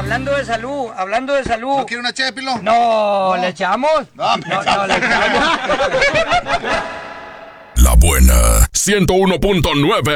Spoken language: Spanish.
hablando de salud. ¿No quiere una ché de pilón? No, ¿le echamos? No, No, le echamos. La buena 101.9